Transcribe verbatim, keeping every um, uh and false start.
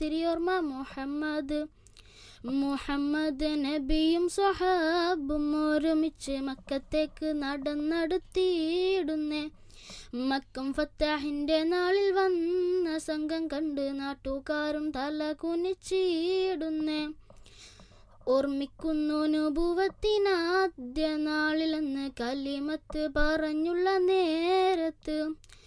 ഒത്തിരിയോർമ്മ മുഹമ്മദ് മുഹമ്മദ് നബിയും സ്വഹാബും ഒരുമിച്ച് മക്കത്തേക്ക് നടന്നെടുത്തിടുന്നേ. മക്കം ഫത്താഹിന്റെ നാളിൽ വന്ന സംഘം കണ്ട് നാട്ടുകാരും തല കുനിച്ചിടുന്നേ. ഓർമ്മിക്കുന്നു നുബുവത്തിനാദ്യ നാളിലെന്ന് കലിമത്ത് പറഞ്ഞുള്ള നേരത്ത്